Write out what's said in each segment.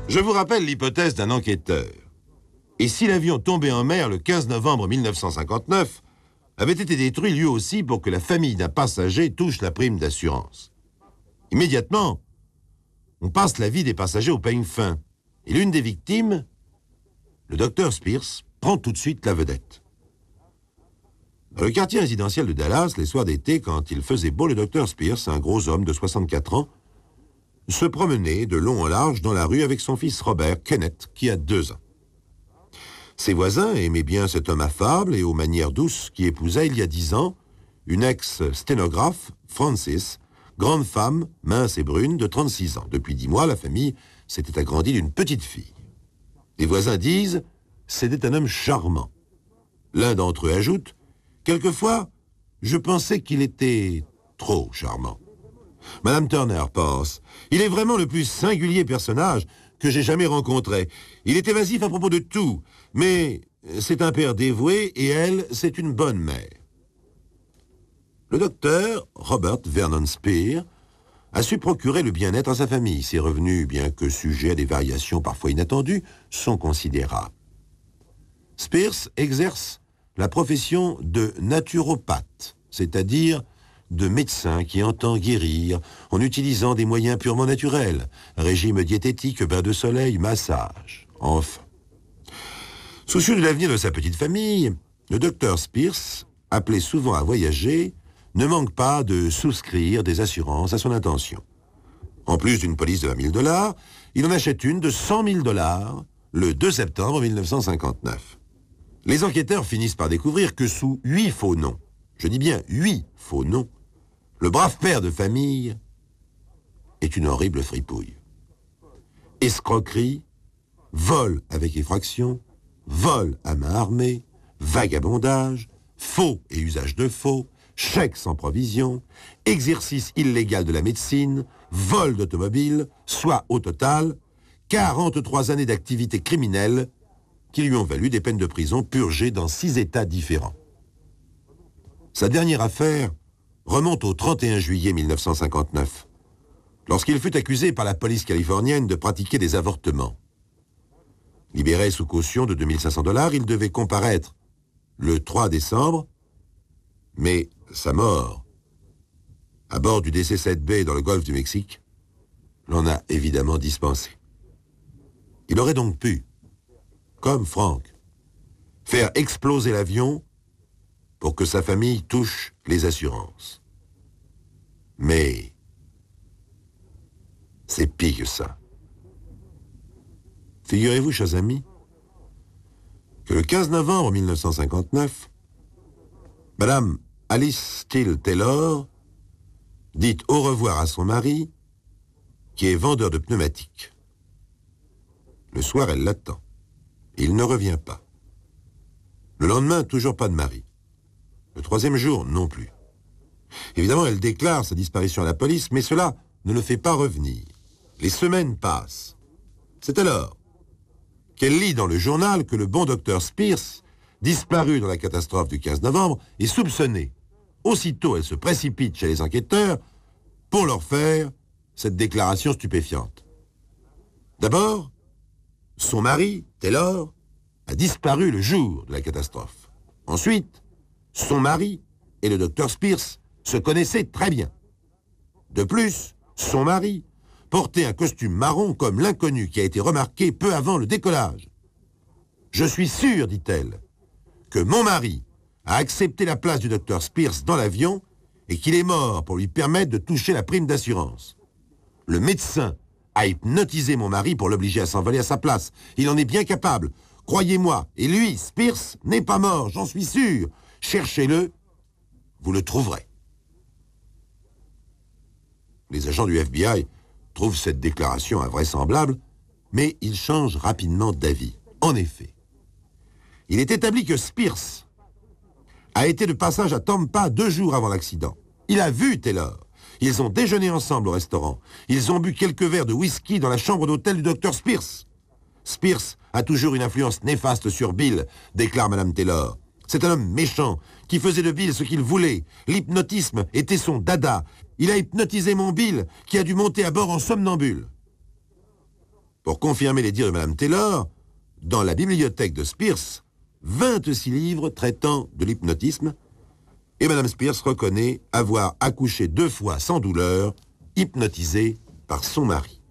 Je vous rappelle l'hypothèse d'un enquêteur. Et si l'avion tombé en mer le 15 novembre 1959 avait été détruit lui aussi pour que la famille d'un passager touche la prime d'assurance? Immédiatement, on passe la vie des passagers au peigne fin. Et l'une des victimes, le docteur Spears, prend tout de suite la vedette. Dans le quartier résidentiel de Dallas, les soirs d'été, quand il faisait beau, le docteur Spears, un gros homme de 64 ans, se promenait de long en large dans la rue avec son fils Robert, Kenneth, qui a 2 ans. Ses voisins aimaient bien cet homme affable et aux manières douces qui épousa il y a 10 ans une ex-sténographe, Frances, grande femme, mince et brune, de 36 ans. Depuis 10 mois, la famille s'était agrandie d'une petite fille. Les voisins disent « c'était un homme charmant ». L'un d'entre eux ajoute « quelquefois, je pensais qu'il était trop charmant ». Madame Turner pense « il est vraiment le plus singulier personnage que j'ai jamais rencontré. Il est évasif à propos de tout, mais c'est un père dévoué et elle, c'est une bonne mère. » Le docteur Robert Vernon Spears a su procurer le bien-être à sa famille. Ses revenus, bien que sujets à des variations parfois inattendues, sont considérables. Spears exerce la profession de naturopathe, c'est-à-dire de médecin qui entend guérir en utilisant des moyens purement naturels, régime diététique, bain de soleil, massage, enfin. Soucieux de l'avenir de sa petite famille, le docteur Spears, appelé souvent à voyager, ne manque pas de souscrire des assurances à son intention. En plus d'une police de 20 000 $, il en achète une de 100 000 $ le 2 septembre 1959. Les enquêteurs finissent par découvrir que sous 8 faux noms, je dis bien 8 faux noms, le brave père de famille est une horrible fripouille. Escroquerie, vol avec effraction, vol à main armée, vagabondage, faux et usage de faux, chèque sans provision, exercice illégal de la médecine, vol d'automobile, soit au total 43 années d'activité criminelle qui lui ont valu des peines de prison purgées dans 6 États différents. Sa dernière affaire remonte au 31 juillet 1959, lorsqu'il fut accusé par la police californienne de pratiquer des avortements. Libéré sous caution de 2 500 $, il devait comparaître le 3 décembre, mais sa mort, à bord du DC-7B dans le golfe du Mexique, l'en a évidemment dispensé. Il aurait donc pu, comme Frank, faire exploser l'avion pour que sa famille touche les assurances. Mais c'est pire que ça. Figurez-vous, chers amis, que le 15 novembre 1959, Madame Alice Steele Taylor dit au revoir à son mari, qui est vendeur de pneumatiques. Le soir, elle l'attend. Il ne revient pas. Le lendemain, toujours pas de mari. Le 3e jour, non plus. Évidemment, elle déclare sa disparition à la police, mais cela ne le fait pas revenir. Les semaines passent. C'est alors qu'elle lit dans le journal que le bon docteur Spears, disparu dans la catastrophe du 15 novembre, est soupçonné. Aussitôt, elle se précipite chez les enquêteurs pour leur faire cette déclaration stupéfiante. D'abord, son mari, Taylor, a disparu le jour de la catastrophe. Ensuite, son mari et le docteur Spears se connaissaient très bien. De plus, son mari portait un costume marron comme l'inconnu qui a été remarqué peu avant le décollage. « Je suis sûr, dit-elle, que mon mari a accepté la place du docteur Spears dans l'avion et qu'il est mort pour lui permettre de toucher la prime d'assurance. Le médecin a hypnotisé mon mari pour l'obliger à s'envoler à sa place. Il en est bien capable. Croyez-moi. Et lui, Spears, n'est pas mort, j'en suis sûr. Cherchez-le, vous le trouverez. » Les agents du FBI trouvent cette déclaration invraisemblable, mais ils changent rapidement d'avis. En effet, il est établi que Spears a été de passage à Tampa 2 jours avant l'accident. Il a vu Taylor. Ils ont déjeuné ensemble au restaurant. Ils ont bu quelques verres de whisky dans la chambre d'hôtel du docteur Spears. Spears a toujours une influence néfaste sur Bill, déclare Madame Taylor. C'est un homme méchant qui faisait de Bill ce qu'il voulait. L'hypnotisme était son dada. Il a hypnotisé mon Bill qui a dû monter à bord en somnambule. pour confirmer les dires de Mme Taylor, dans la bibliothèque de Spears, 26 livres traitant de l'hypnotisme, et Mme Spears reconnaît avoir accouché 2 fois sans douleur, hypnotisée par son mari.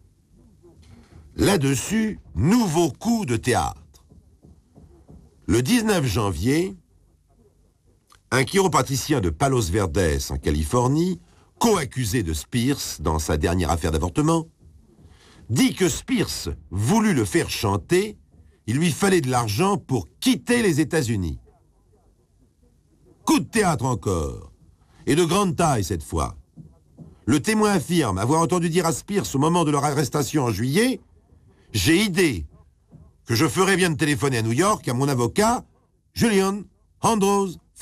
Là-dessus, nouveau coup de théâtre. Le 19 janvier, un chiropraticien de Palos Verdes, en Californie, co-accusé de Spears dans sa dernière affaire d'avortement, dit que Spears voulut le faire chanter, il lui fallait de l'argent pour quitter les États-Unis. Coup de théâtre encore, et de grande taille cette fois. Le témoin affirme avoir entendu dire à Spears au moment de leur arrestation en juillet « J'ai idée que je ferai bien de téléphoner à New York à mon avocat, Julian Andrews Frank. »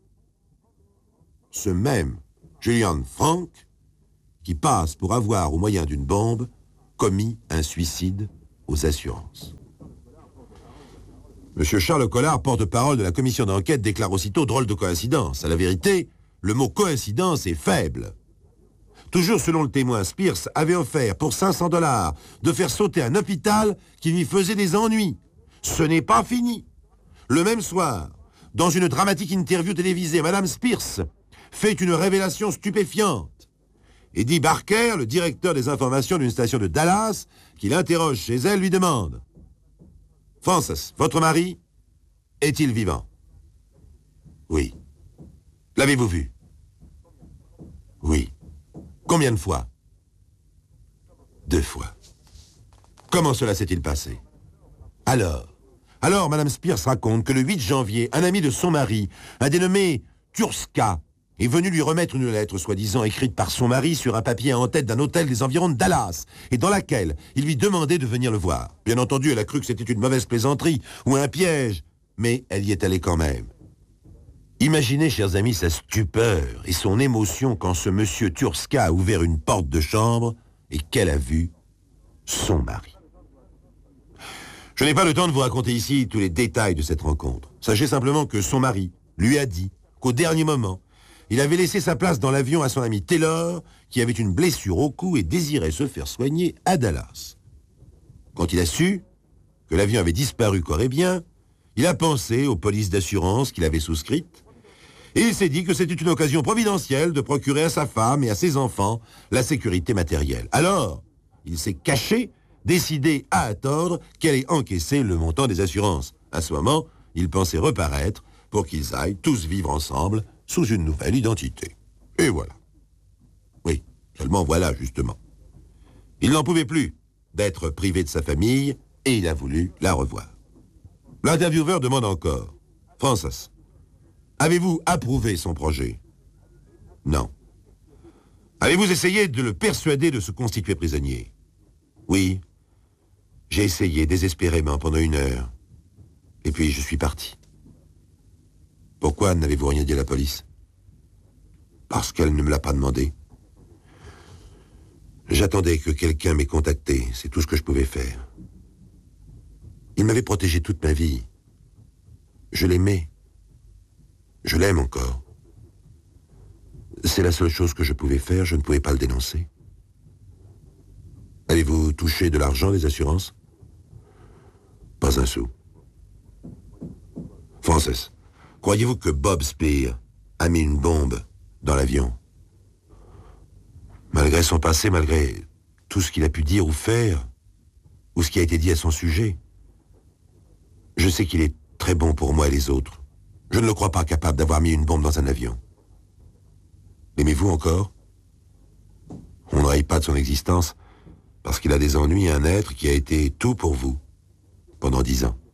Ce même Julian Frank qui passe pour avoir, au moyen d'une bombe, commis un suicide aux assurances. M. Charles Collard, porte-parole de la commission d'enquête, déclare aussitôt drôle de coïncidence. À la vérité, le mot coïncidence est faible. Toujours selon le témoin, Spears avait offert pour $500 de faire sauter un hôpital qui lui faisait des ennuis. Ce n'est pas fini. Le même soir, dans une dramatique interview télévisée, Mme Spears fait une révélation stupéfiante. Eddie Barker, le directeur des informations d'une station de Dallas, qui l'interroge chez elle, lui demande « Frances, votre mari, est-il vivant ?»« Oui. »« L'avez-vous vu ?»« Oui. »« Combien de fois ?»« 2 fois. »« Comment cela s'est-il passé ?»« Alors, Mme Spears raconte que le 8 janvier, un ami de son mari, un dénommé Turska, est venu lui remettre une lettre soi-disant écrite par son mari sur un papier en tête d'un hôtel des environs de Dallas, et dans laquelle il lui demandait de venir le voir. Bien entendu, elle a cru que c'était une mauvaise plaisanterie ou un piège, mais elle y est allée quand même. Imaginez, chers amis, sa stupeur et son émotion quand ce monsieur Turska a ouvert une porte de chambre et qu'elle a vu son mari. Je n'ai pas le temps de vous raconter ici tous les détails de cette rencontre. Sachez simplement que son mari lui a dit qu'au dernier moment, il avait laissé sa place dans l'avion à son ami Taylor, qui avait une blessure au cou et désirait se faire soigner à Dallas. Quand il a su que l'avion avait disparu corps et bien, il a pensé aux polices d'assurance qu'il avait souscrites, et il s'est dit que c'était une occasion providentielle de procurer à sa femme et à ses enfants la sécurité matérielle. Alors, il s'est caché, décidé à attendre qu'elle ait encaissé le montant des assurances. À ce moment, il pensait reparaître pour qu'ils aillent tous vivre ensemble sous une nouvelle identité. Et voilà. Oui, seulement voilà, justement. Il n'en pouvait plus d'être privé de sa famille et il a voulu la revoir. L'intervieweur demande encore « Frances, avez-vous approuvé son projet ?»« Non. »« Avez-vous essayé de le persuader de se constituer prisonnier ?»« Oui. J'ai essayé désespérément pendant 1 heure. Et puis je suis parti. » Pourquoi n'avez-vous rien dit à la police ? Parce qu'elle ne me l'a pas demandé. J'attendais que quelqu'un m'ait contacté, c'est tout ce que je pouvais faire. Il m'avait protégé toute ma vie. Je l'aimais. Je l'aime encore. C'est la seule chose que je pouvais faire, je ne pouvais pas le dénoncer. Avez-vous touché de l'argent des assurances ? Pas un sou. Frances, croyez-vous que Bob Spear a mis une bombe dans l'avion ? Malgré son passé, malgré tout ce qu'il a pu dire ou faire, ou ce qui a été dit à son sujet, je sais qu'il est très bon pour moi et les autres. Je ne le crois pas capable d'avoir mis une bombe dans un avion. L'aimez-vous encore ? On ne raille pas de son existence parce qu'il a des ennuis, un être qui a été tout pour vous pendant 10 ans.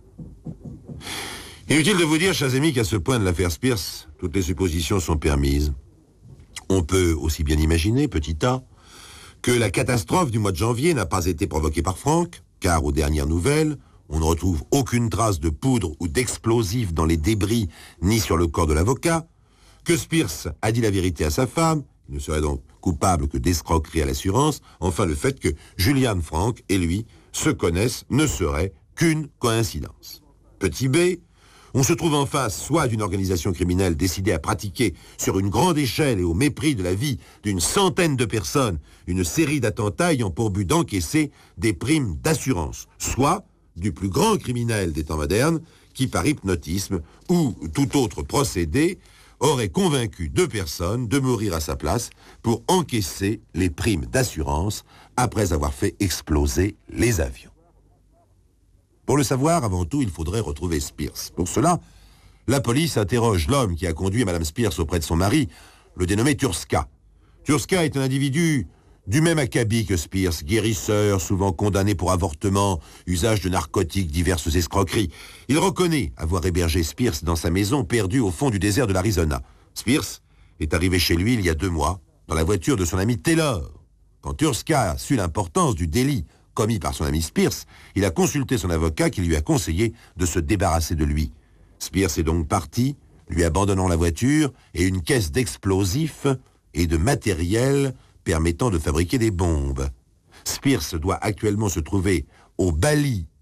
Inutile de vous dire, chers amis, qu'à ce point de l'affaire Spears, toutes les suppositions sont permises. On peut aussi bien imaginer, petit a, que la catastrophe du mois de janvier n'a pas été provoquée par Frank, car aux dernières nouvelles, on ne retrouve aucune trace de poudre ou d'explosif dans les débris ni sur le corps de l'avocat, que Spears a dit la vérité à sa femme, il ne serait donc coupable que d'escroquerie à l'assurance, enfin le fait que Julian Frank et lui se connaissent ne serait qu'une coïncidence. Petit b, On se trouve en face soit d'une organisation criminelle décidée à pratiquer sur une grande échelle et au mépris de la vie d'une centaine de personnes une série d'attentats ayant pour but d'encaisser des primes d'assurance, soit du plus grand criminel des temps modernes qui, par hypnotisme ou tout autre procédé, aurait convaincu 2 personnes de mourir à sa place pour encaisser les primes d'assurance après avoir fait exploser les avions. Pour le savoir, avant tout, il faudrait retrouver Spears. Pour cela, la police interroge l'homme qui a conduit Mme Spears auprès de son mari, le dénommé Turska. Turska est un individu du même acabit que Spears, guérisseur, souvent condamné pour avortement, usage de narcotiques, diverses escroqueries. Il reconnaît avoir hébergé Spears dans sa maison perdue au fond du désert de l'Arizona. Spears est arrivé chez lui il y a 2 mois, dans la voiture de son ami Taylor. Quand Turska a su l'importance du délit commis par son ami Spears, il a consulté son avocat qui lui a conseillé de se débarrasser de lui. Spears est donc parti, lui abandonnant la voiture et une caisse d'explosifs et de matériel permettant de fabriquer des bombes. Spears doit actuellement se trouver au Bali